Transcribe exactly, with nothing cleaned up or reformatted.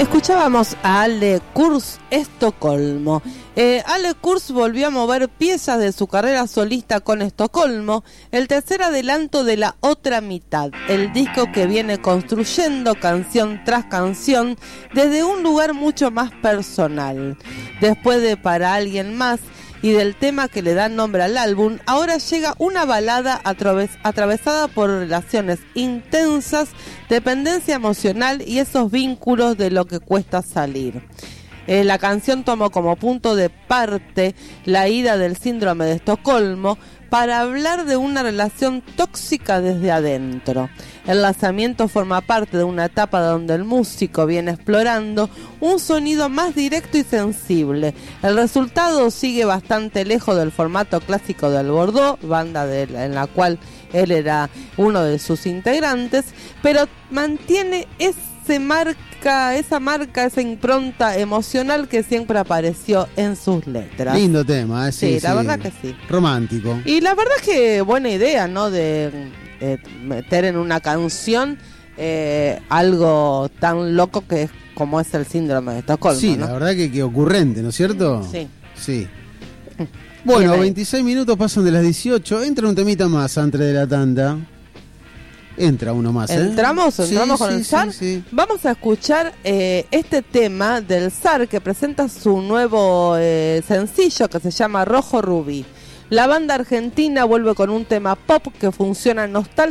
Escuchábamos a Ale Kurz, Estocolmo. Eh, Ale Kurz volvió a mover piezas de su carrera solista con Estocolmo, el tercer adelanto de la otra mitad, el disco que viene construyendo canción tras canción desde un lugar mucho más personal. Después de Para Alguien Más y del tema que le da nombre al álbum, ahora llega una balada atraves, atravesada por relaciones intensas, dependencia emocional y esos vínculos de lo que cuesta salir. Eh, la canción tomó como punto de parte la ida del síndrome de Estocolmo para hablar de una relación tóxica desde adentro. El lanzamiento forma parte de una etapa donde el músico viene explorando un sonido más directo y sensible. El resultado sigue bastante lejos del formato clásico del Bordeaux, banda de la, en la cual él era uno de sus integrantes, pero mantiene ese marca, esa marca, esa impronta emocional que siempre apareció en sus letras. Lindo tema, ¿eh? Sí, sí, la sí. verdad que sí. Romántico. Y la verdad que buena idea, ¿no? De eh, meter en una canción eh, algo tan loco que es como es el síndrome de Estocolmo. Sí, ¿no? la verdad que, que ocurrente, ¿no es cierto? Sí. Sí. Bueno, veintiséis minutos pasan de las dieciocho. Entra un temita más antes de la tanda. Entra uno más, ¿eh? ¿Entramos? ¿Entramos sí, con sí, el zar? Sí, sí. Vamos a escuchar eh, este tema del zar que presenta su nuevo eh, sencillo que se llama Rojo Rubí. La banda argentina vuelve con un tema pop que funciona nostálgico